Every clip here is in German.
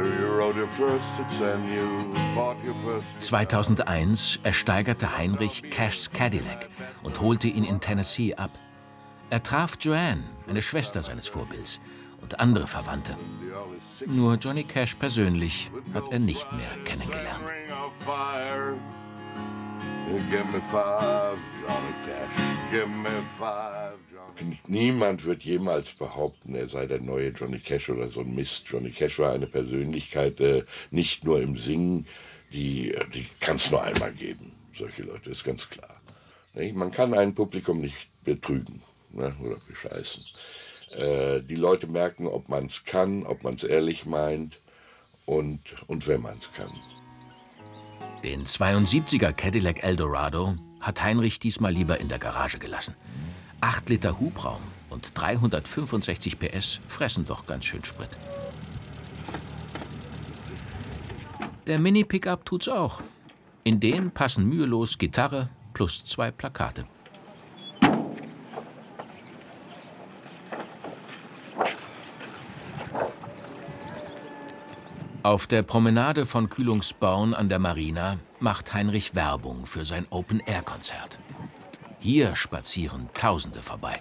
2001 ersteigerte Heinrich Cashs Cadillac und holte ihn in Tennessee ab. Er traf Joanne, eine Schwester seines Vorbilds, und andere Verwandte. Nur Johnny Cash persönlich hat er nicht mehr kennengelernt. Niemand wird jemals behaupten, er sei der neue Johnny Cash oder so ein Mist. Johnny Cash war eine Persönlichkeit, nicht nur im Singen, die kann es nur einmal geben. Solche Leute, ist ganz klar. Man kann ein Publikum nicht betrügen, ne, oder bescheißen. Die Leute merken, ob man es kann, ob man es ehrlich meint und wenn man es kann. Den 72er Cadillac Eldorado hat Heinrich diesmal lieber in der Garage gelassen. 8 Liter Hubraum und 365 PS fressen doch ganz schön Sprit. Der Mini-Pickup tut's auch. In den passen mühelos Gitarre plus 2 Plakate. Auf der Promenade von Kühlungsborn an der Marina macht Heinrich Werbung für sein Open-Air-Konzert. Hier spazieren Tausende vorbei.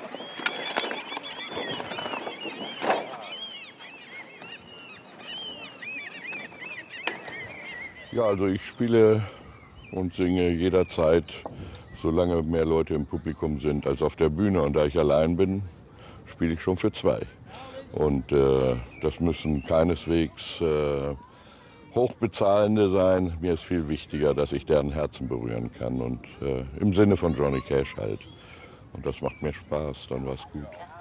Ja, also ich spiele und singe jederzeit, solange mehr Leute im Publikum sind als auf der Bühne. Und da ich allein bin, spiele ich schon für 2. Und das müssen keineswegs Hochbezahlende sein. Mir ist viel wichtiger, dass ich deren Herzen berühren kann. Und im Sinne von Johnny Cash halt. Und das macht mir Spaß, dann war's gut.